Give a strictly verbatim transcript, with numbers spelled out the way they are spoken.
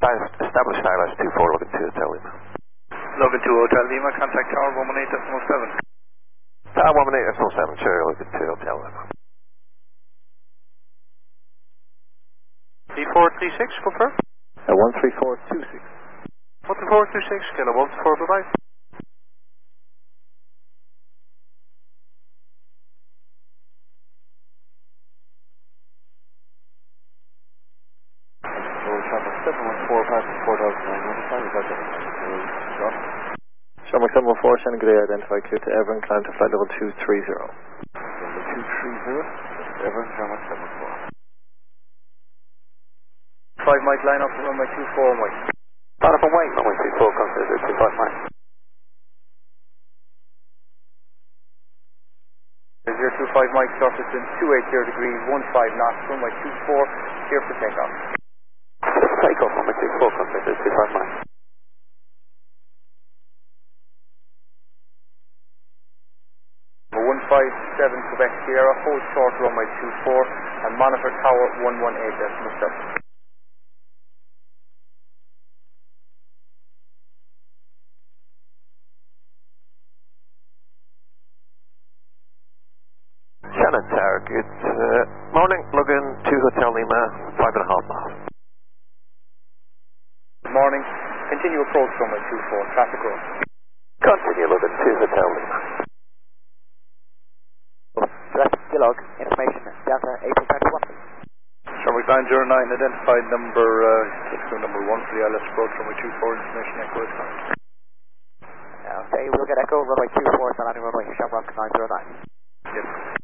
Established Starlash two four, Logan two Hotel Lima. Logan two Hotel Lima, contact tower one one eight decimal seven. Tower one one eight decimal seven, sure, Logan two Hotel Lima. three four three six, confirm. Uh, one three four two six. one three four two six, kilo one four, bye bye. seven one four five four thousand nine hundred five, is that it? Shamrock seven one four, Shannon G'day, identify clear to Everin, climb to flight level two three zero. Level two three zero, Everin, Shamrock seven one four. five Mike, line up for runway two four, Mike. Line up on Wayne, runway two four, consider two five Mike. zero two five Mike, surface in two eight zero degrees, one five knots, runway two four, clear for takeoff. Takeoff on the two four, consider two five Mike. one five seven Quebec Sierra, hold short runway two four, and monitor tower one one eight decimal seven. Shannon Tower, good uh, morning, Logan two Hotel Lima, five and a half miles. Good morning, continue approach runway two four, traffic road. Continue, Logan two Hotel Lima. Gilog, information, Delta April thirty-one. Shamrock nine zero nine, identified number, uh, number one for the I L S approach, runway two four, information echo is fine. Okay, we'll get echo, runway two four, landing runway Shamrock nine zero nine. Yep.